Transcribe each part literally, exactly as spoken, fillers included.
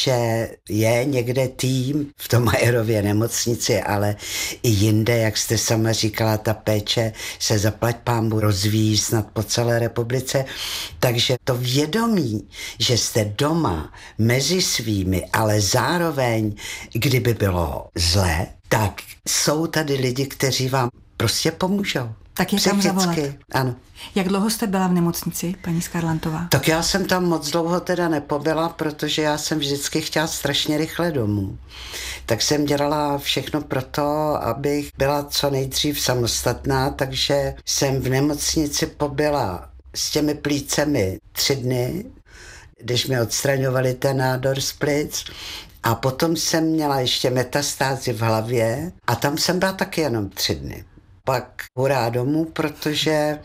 že je někde tým v tom Majerově nemocnici, ale i jinde, jak jste sama říkala, ta péče se zaplať pánbu rozvíjí snad po celé republice. Takže to vědomí, že jste doma mezi svými, ale zároveň, kdyby bylo zlé, tak jsou tady lidi, kteří vám prostě pomůžou. Tak je tam zavolat. Ano. Jak dlouho jste byla v nemocnici, paní Skarlantová? Tak já jsem tam moc dlouho teda nepobyla, protože já jsem vždycky chtěla strašně rychle domů. Tak jsem dělala všechno pro to, abych byla co nejdřív samostatná, takže jsem v nemocnici pobyla s těmi plícemi tři dny, když mi odstraňovali ten nádor z plic. A potom jsem měla ještě metastázy v hlavě a tam jsem byla taky jenom tři dny. Pak hurá domů, protože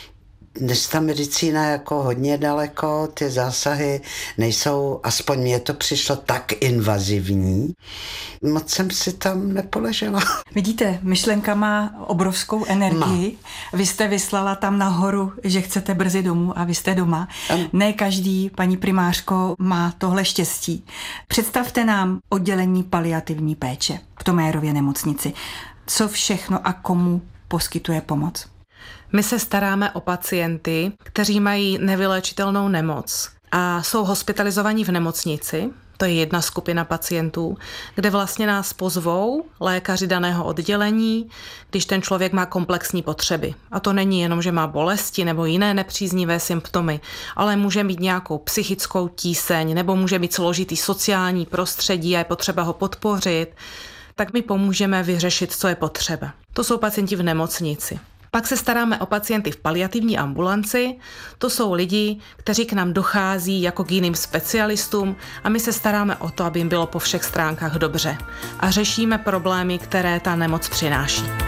dnes ta medicína jako hodně daleko, ty zásahy nejsou, aspoň mně to přišlo tak invazivní, moc jsem si tam nepoležela. Vidíte, myšlenka má obrovskou energii. Má. Vy jste vyslala tam nahoru, že chcete brzy domů a vy jste doma. Ano. Ne každý, paní primářko, má tohle štěstí. Představte nám oddělení paliativní péče v Thomayrově nemocnici. Co všechno a komu poskytuje pomoc? My se staráme o pacienty, kteří mají nevyléčitelnou nemoc a jsou hospitalizovaní v nemocnici. To je jedna skupina pacientů, kde vlastně nás pozvou lékaři daného oddělení, když ten člověk má komplexní potřeby. A to není jenom, že má bolesti nebo jiné nepříznivé symptomy, ale může mít nějakou psychickou tíseň nebo může mít složitý sociální prostředí a je potřeba ho podpořit. Tak my pomůžeme vyřešit, co je potřeba. To jsou pacienti v nemocnici. Pak se staráme o pacienty v paliativní ambulanci. To jsou lidi, kteří k nám dochází jako k jiným specialistům a my se staráme o to, aby jim bylo po všech stránkách dobře. A řešíme problémy, které ta nemoc přináší.